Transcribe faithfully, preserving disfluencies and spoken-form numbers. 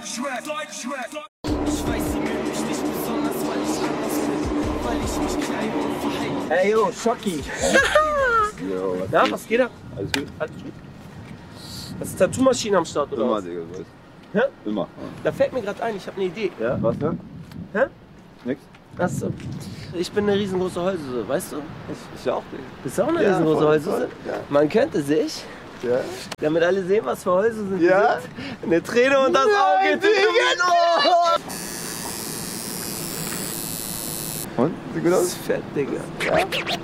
Ich weiß, sie mögen mich nicht besonders, weil ich anders bin, weil ich mich klein und verhalten. Ey, yo, Schocki. Jo, was Ja, geht? was geht ab? Alles gut? Alles gut? Das ist Tattoo-Maschine am Start, oder Immer, was? Digga, was? Hä? Immer. Da fällt mir gerade ein, ich habe eine Idee. Ja, was denn? Hä? Nix? Das, ich bin eine riesengroße Heulsuse, weißt du? Ich, ich auch, Digga. Bist du auch eine Ja, riesengroße voll, Heulsuse? voll, ja. Man könnte sich, Ja? damit alle sehen, was für Heulsusen sie Ja? sind, eine Träne und das Auge tätowieren. Oh! Und? Sieht gut Das aus? ist fett, Digga.